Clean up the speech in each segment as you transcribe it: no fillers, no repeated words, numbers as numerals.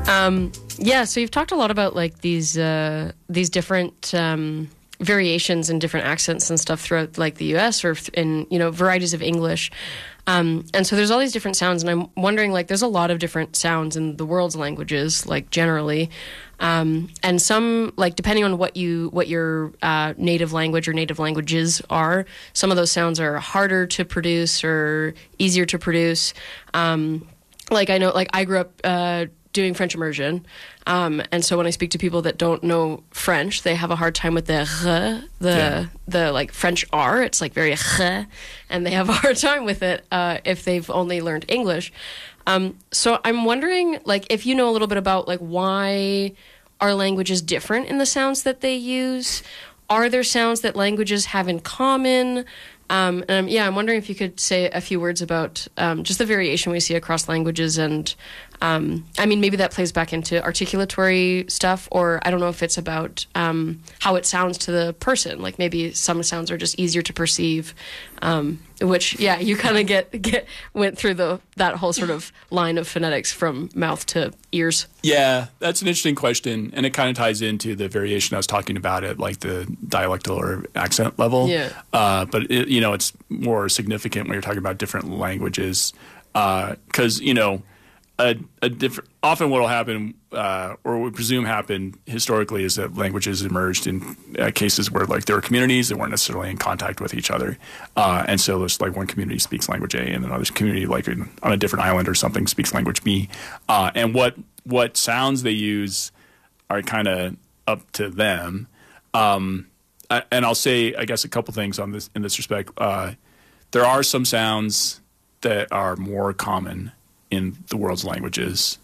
Yeah, so you've talked a lot about like these different variations in different accents and stuff throughout like the U.S. or in varieties of English, and so there's all these different sounds, and I'm wondering like there's a lot of different sounds in the world's languages like generally, and some like depending on what your native language or native languages are, some of those sounds are harder to produce or easier to produce. Like I know, like I grew up doing French immersion, and so when I speak to people that don't know French, they have a hard time with the r, the like French R. It's like very r, and they have a hard time with it if they've only learned English. So I'm wondering, like, if you know a little bit about like why are languages different in the sounds that they use? Are there sounds that languages have in common? And I'm wondering if you could say a few words about just the variation we see across languages, and I mean, maybe that plays back into articulatory stuff, or I don't know if it's about how it sounds to the person. Like maybe some sounds are just easier to perceive, which, yeah, you kind of went through that whole sort of line of phonetics from mouth to ears. Yeah, that's an interesting question, and it kind of ties into the variation I was talking about at like the dialectal or accent level. Yeah. But it's more significant when you're talking about different languages, because a different. Often, what will happen, or we presume happened historically, is that languages emerged in cases where like there were communities that weren't necessarily in contact with each other, and so there's like one community speaks language A, and another community like on a different island or something speaks language B, and what sounds they use are kind of up to them. And I'll say, I guess, a couple things on this in this respect. There are some sounds that are more common in the world's languages.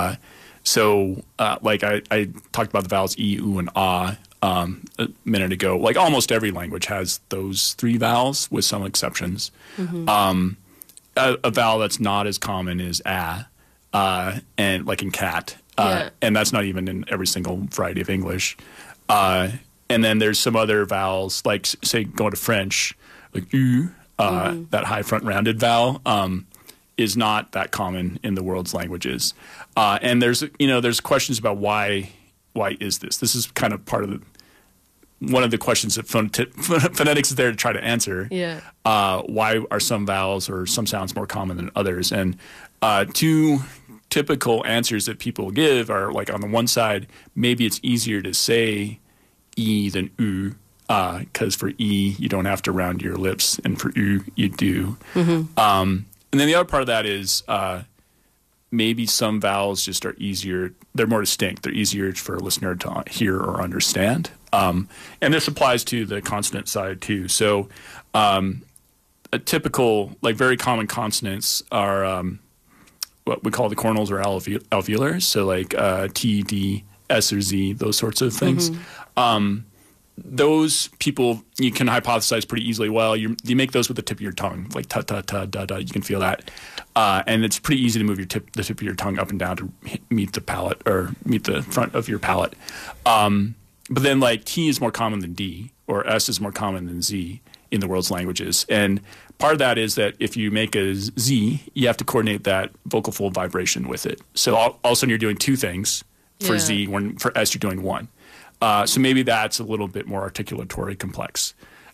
So like I talked about the vowels E, U, and Ah a minute ago. Like almost every language has those three vowels with some exceptions. Mm-hmm. A vowel that's not as common is A, and like in cat. And that's not even in every single variety of English. And then there's some other vowels, like say going to French, like U, that high front rounded vowel. Is not that common in the world's languages, and there's questions about why is this? This is kind of part of one of the questions that phonetics is there to try to answer. Yeah. Why are some vowels or some sounds more common than others? And two typical answers that people give are like on the one side, maybe it's easier to say E than U. Because for E you don't have to round your lips, and for U you do. Mm-hmm. And then the other part of that is maybe some vowels just are easier. They're more distinct. They're easier for a listener to hear or understand. And this applies to the consonant side too. So a typical, like very common consonants are what we call the coronals or alveolars. So like T, D, S, or Z, those sorts of things. Mm-hmm. Those people you can hypothesize pretty easily. Well, you make those with the tip of your tongue, like ta ta ta da da. You can feel that, and it's pretty easy to move the tip of your tongue up and down to meet the palate or meet the front of your palate. But then, like T is more common than D, or S is more common than Z in the world's languages. And part of that is that if you make a Z, you have to coordinate that vocal fold vibration with it. So all of a sudden you're doing two things for Z, when for S you're doing one. So maybe that's a little bit more articulatorily complex.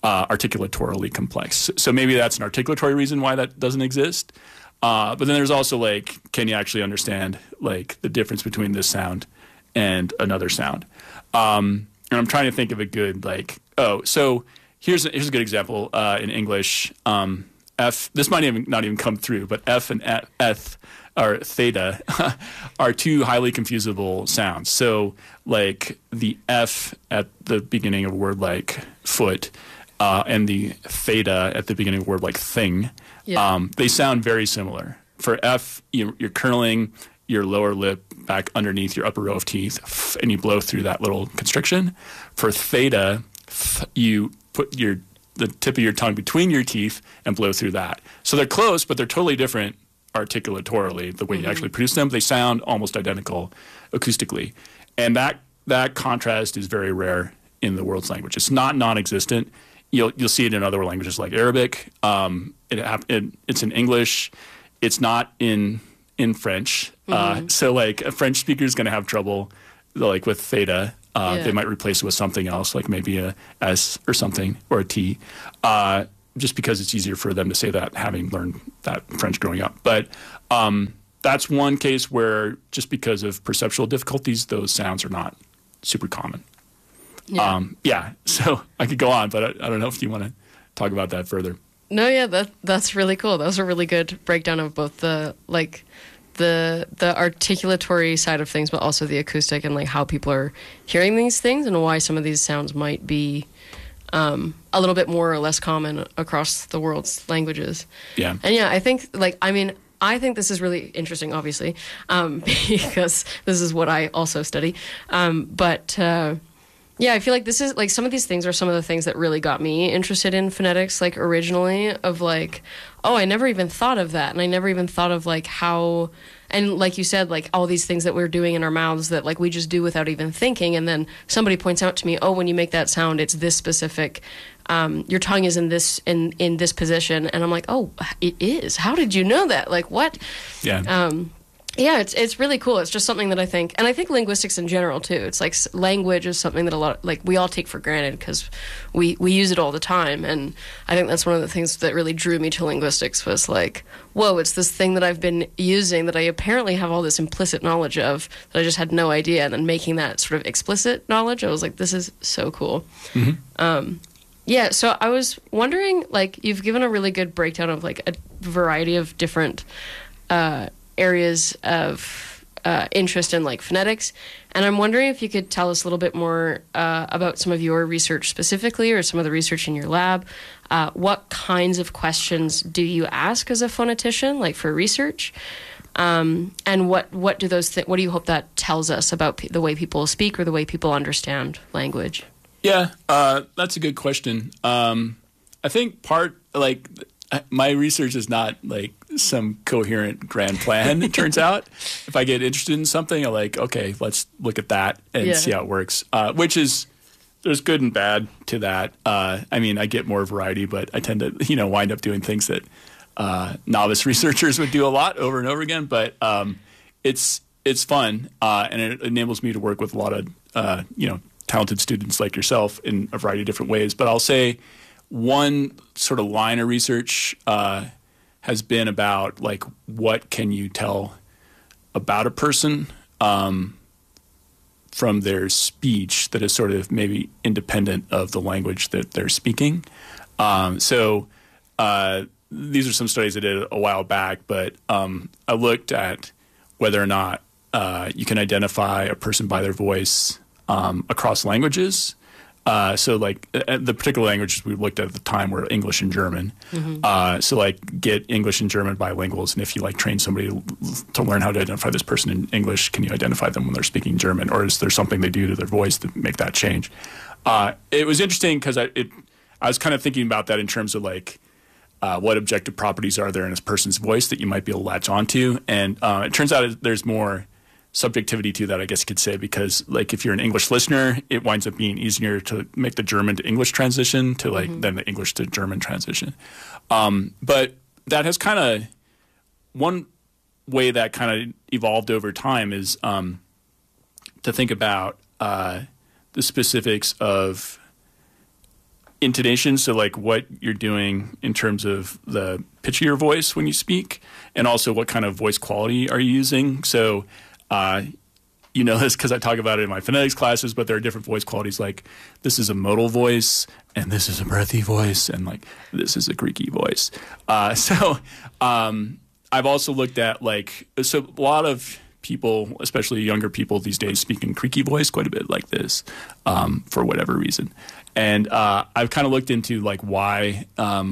So maybe that's an articulatory reason why that doesn't exist. But then there's also like, can you actually understand like the difference between this sound and another sound? And I'm trying to think of a good so here's a good example in English. F. This might not even come through, but F and Eth or theta are two highly confusable sounds. So like the F at the beginning of a word like foot and the theta at the beginning of a word like thing, they sound very similar. For F, you're curling your lower lip back underneath your upper row of teeth, and you blow through that little constriction. For theta, you put the tip of your tongue between your teeth and blow through that. So they're close, but they're totally different articulatorily, the way you actually produce them. They sound almost identical acoustically. And that contrast is very rare in the world's language. It's not non-existent. You'll see it in other languages like Arabic. It's in English. It's not in in French. So like a French speaker is going to have trouble like with theta. They might replace it with something else, like maybe a S or something, or a T, just because it's easier for them to say that, having learned that French growing up. But that's one case where just because of perceptual difficulties, those sounds are not super common. So I could go on, but I don't know if you want to talk about that further. No, yeah, that's really cool. That was a really good breakdown of both the articulatory side of things, but also the acoustic and like how people are hearing these things and why some of these sounds might be a little bit more or less common across the world's languages. Yeah. And yeah, I think I think this is really interesting, obviously, because this is what I also study. Yeah, I feel like this is like some of these things are some of the things that really got me interested in phonetics, like originally, of like, oh, I never even thought of that. And I never even thought of like how, and like you said, like all these things that we're doing in our mouths that like we just do without even thinking. And then somebody points out to me, oh, when you make that sound, it's this specific, your tongue is in this position. And I'm like, oh, it is. How did you know that? Like what? Yeah. Yeah, it's really cool. It's just something that I think linguistics in general too. It's like language is something that we all take for granted because we use it all the time. And I think that's one of the things that really drew me to linguistics was like, whoa, it's this thing that I've been using that I apparently have all this implicit knowledge of that I just had no idea. And then making that sort of explicit knowledge, I was like, this is so cool. Mm-hmm. Yeah, so I was wondering, like, you've given a really good breakdown of like a variety of different areas of interest in like phonetics, and I'm wondering if you could tell us a little bit more about some of your research specifically, or some of the research in your lab. What kinds of questions do you ask as a phonetician, like for research, and what do what do you hope that tells us about the way people speak or the way people understand language? Yeah, that's a good question. I think my research is not like some coherent grand plan, it turns out. If I get interested in something, I'm like, okay, let's look at that and see how it works, which is, there's good and bad to that. I mean, I get more variety, but I tend to, wind up doing things that novice researchers would do a lot over and over again. But it's fun, and it enables me to work with a lot of, talented students like yourself in a variety of different ways. But I'll say one sort of line of research has been about like what can you tell about a person from their speech that is sort of maybe independent of the language that they're speaking. So these are some studies I did a while back, but I looked at whether or not you can identify a person by their voice across languages. So like the particular languages we looked at the time were English and German. Mm-hmm. So like get English and German bilinguals. And if you like train somebody to learn how to identify this person in English, can you identify them when they're speaking German? Or is there something they do to their voice to make that change? It was interesting because I was kind of thinking about that in terms of like what objective properties are there in a person's voice that you might be able to latch onto. And it turns out there's more subjectivity to that, I guess you could say, because like if you're an English listener, it winds up being easier to make the German to English transition to like than the English to German transition. But that has kind of one way that kind of evolved over time is to think about the specifics of intonation. So like what you're doing in terms of the pitch of your voice when you speak, and also what kind of voice quality are you using. So you know this because I talk about it in my phonetics classes, but there are different voice qualities, like this is a modal voice and this is a breathy voice and like this is a creaky voice. So I've also looked at so a lot of people, especially younger people these days, speak in creaky voice quite a bit like this for whatever reason. And I've kind of looked into like why,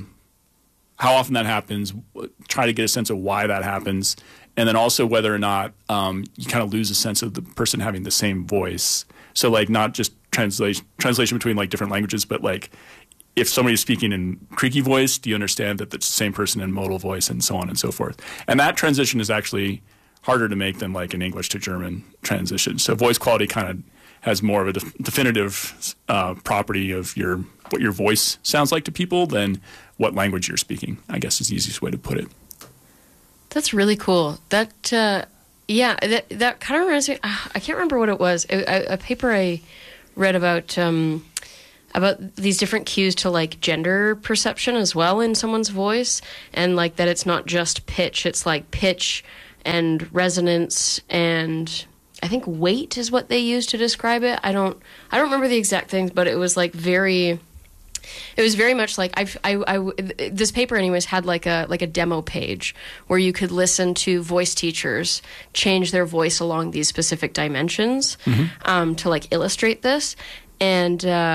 how often that happens, try to get a sense of why that happens. And then also whether or not you kind of lose a sense of the person having the same voice. So like not just translation between like different languages, but like if somebody's speaking in creaky voice, do you understand that it's the same person in modal voice and so on and so forth? And that transition is actually harder to make than like an English to German transition. So voice quality kind of has more of a definitive property of what your voice sounds like to people than what language you're speaking, I guess is the easiest way to put it. That's really cool. Yeah, that kind of reminds me. I can't remember what it was. A paper I read about these different cues to like gender perception as well in someone's voice, and like that it's not just pitch. It's like pitch and resonance, and I think weight is what they use to describe it. I don't remember the exact things, but it was like very. It was very much like this paper anyways had like a demo page where you could listen to voice teachers change their voice along these specific dimensions to like illustrate this, and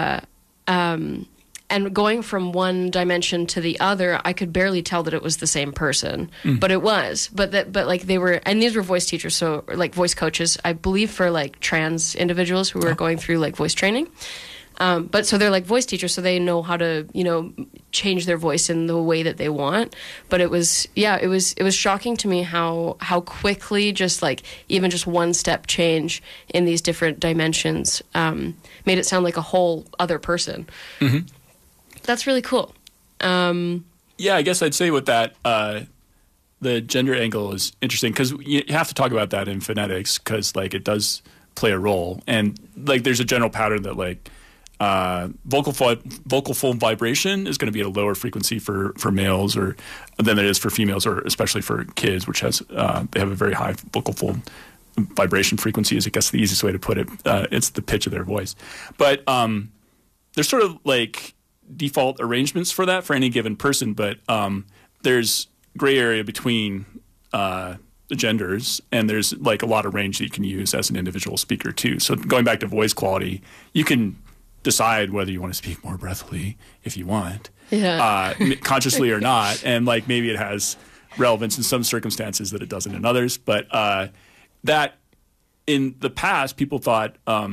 going from one dimension to the other, I could barely tell that it was the same person, but it was. But like they were, and these were voice teachers, so like voice coaches, I believe, for like trans individuals who were going through like voice training. But so they're like voice teachers, so they know how to, change their voice in the way that they want. But it was shocking to me how quickly just like even just one step change in these different dimensions made it sound like a whole other person. Mm-hmm. That's really cool. Yeah, I guess I'd say with that, the gender angle is interesting because you have to talk about that in phonetics because like it does play a role, and like there's a general pattern that like. Vocal fold vibration is going to be at a lower frequency for males than it is for females, or especially for kids, which has they have a very high vocal fold vibration frequency. Is I guess the easiest way to put it. It's the pitch of their voice, but there's sort of like default arrangements for that for any given person. But there's gray area between the genders, and there's like a lot of range that you can use as an individual speaker too. So going back to voice quality, you can decide whether you want to speak more breathily if you want, consciously or not, and like maybe it has relevance in some circumstances that it doesn't in others. But that in the past, people thought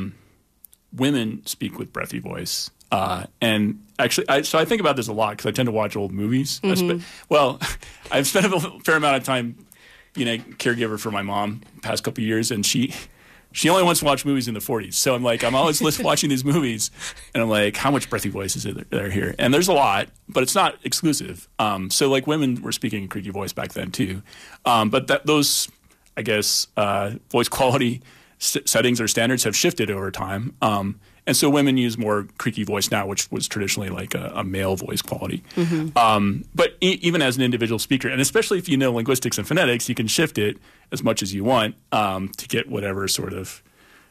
women speak with breathy voice, and actually, I think about this a lot because I tend to watch old movies. Mm-hmm. I've spent a fair amount of time being a caregiver for my mom the past couple of years, and she only wants to watch movies in the 40s. So I'm always watching these movies, and I'm like, how much breathy voice is there here? And there's a lot, but it's not exclusive. So like women were speaking creaky voice back then too. But those, I guess, voice quality settings or standards have shifted over time. And so women use more creaky voice now, which was traditionally like a male voice quality. Mm-hmm. But even as an individual speaker, and especially if you know linguistics and phonetics, you can shift it as much as you want to get whatever sort of,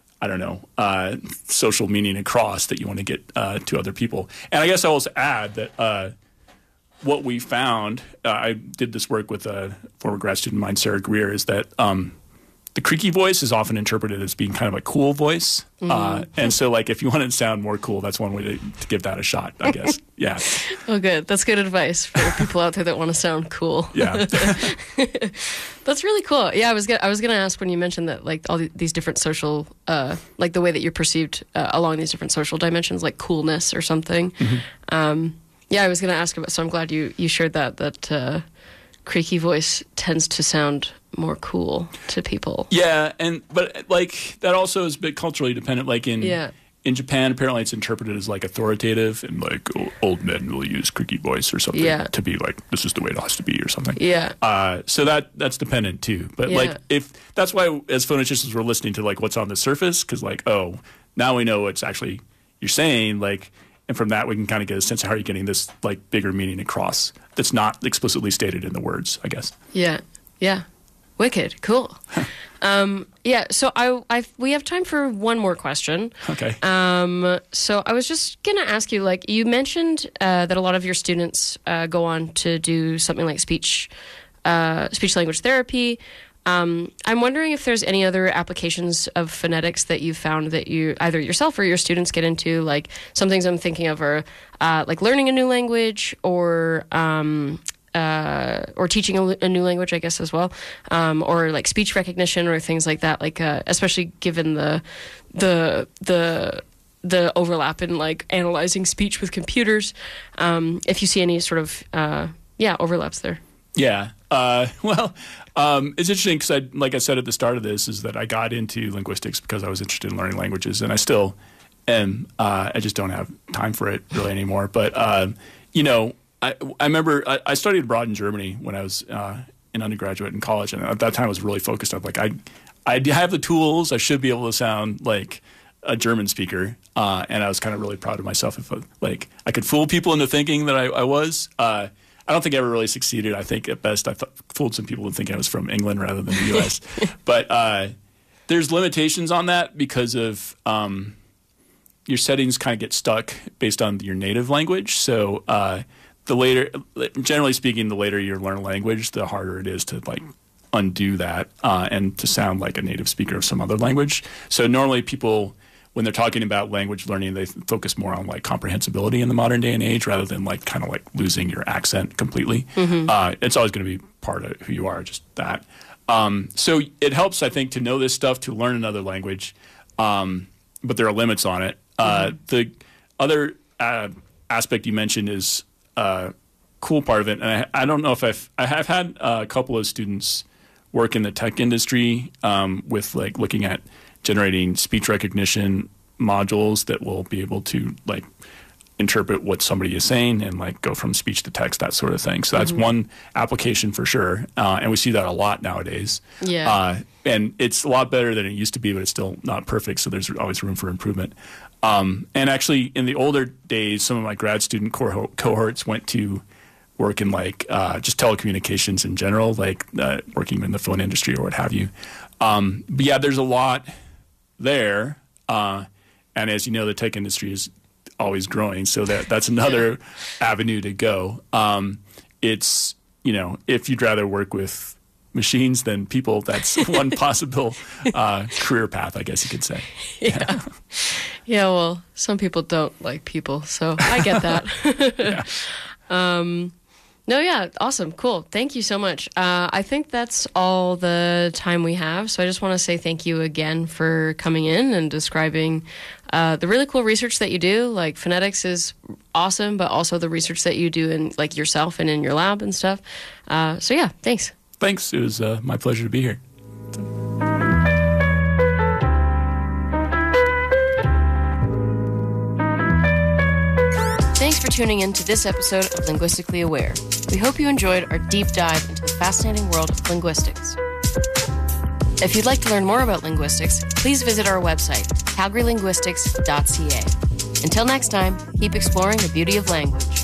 social meaning across that you want to get to other people. And I guess I'll also add that what we found, I did this work with a former grad student of mine, Sarah Greer, is that the creaky voice is often interpreted as being kind of a cool voice. Mm-hmm. And so, like, if you want to sound more cool, that's one way to give that a shot, I guess. Yeah. Oh, good. That's good advice for people out there that want to sound cool. Yeah. That's really cool. Yeah, I was gonna ask when you mentioned that, like, all these different social, like the way that you're perceived along these different social dimensions, like coolness or something. Mm-hmm. Yeah, I was gonna ask about. So I'm glad you shared that creaky voice tends to sound more cool to people. Yeah, but like that also is a bit culturally dependent. Like in Japan, apparently it's interpreted as like authoritative, and like old men will use creaky voice or something to be like, this is the way it has to be or something. Yeah. So that's dependent too. But like if that's why as phoneticians we're listening to like what's on the surface, because like, oh, now we know what's actually you're saying, like, and from that we can kind of get a sense of how you're getting this like bigger meaning across that's not explicitly stated in the words, I guess. Yeah. Yeah. Wicked. Cool. So we have time for one more question. Okay. So I was just going to ask you, like, you mentioned that a lot of your students go on to do something like speech language therapy. I'm wondering if there's any other applications of phonetics that you've found that you either yourself or your students get into. Like, some things I'm thinking of are like learning a new language or teaching a new language, I guess, as well, or like speech recognition or things like that. Like, especially given the overlap in like analyzing speech with computers. If you see any sort of overlaps there. Yeah. It's interesting because like I said at the start of this, is that I got into linguistics because I was interested in learning languages, and I still am. I just don't have time for it really anymore. But I remember I studied abroad in Germany when I was in undergraduate and college, and at that time I was really focused on like I have the tools. I should be able to sound like a German speaker, and I was kind of really proud of myself if I could fool people into thinking that I was. I don't think I ever really succeeded. I think at best I fooled some people into thinking I was from England rather than the U.S. But there's limitations on that because of your settings kind of get stuck based on your native language. So generally speaking, the later you learn a language, the harder it is to like undo that and to sound like a native speaker of some other language. So normally people, when they're talking about language learning, they focus more on like comprehensibility in the modern day and age rather than like kind of like losing your accent completely. It's always going to be part of who you are, just that. So it helps, I think, to know this stuff, to learn another language, but there are limits on it. The other aspect you mentioned is cool part of it, and I don't know if I have had a couple of students work in the tech industry with like looking at generating speech recognition modules that will be able to like interpret what somebody is saying and like go from speech to text, that sort of thing. So that's one application for sure, and we see that a lot nowadays. And it's a lot better than it used to be, but it's still not perfect. So there's always room for improvement. And actually, in the older days, some of my grad student cohorts went to work in like just telecommunications in general, like working in the phone industry or what have you. But yeah, there's a lot there. And as you know, the tech industry is always growing. So that's another avenue to go. It's, you know, if you'd rather work with machines than people, that's one possible career path, I guess you could say. Yeah, well, some people don't like people, so I get that. No, yeah, awesome, cool. Thank you so much. I think that's all the time we have, so I just want to say thank you again for coming in and describing the really cool research that you do. Like, phonetics is awesome, but also the research that you do in like yourself and in your lab and stuff. So yeah, thanks. Thanks. It was my pleasure to be here. Thanks for tuning in to this episode of Linguistically Aware. We hope you enjoyed our deep dive into the fascinating world of linguistics. If you'd like to learn more about linguistics, please visit our website, calgarylinguistics.ca. Until next time, keep exploring the beauty of language.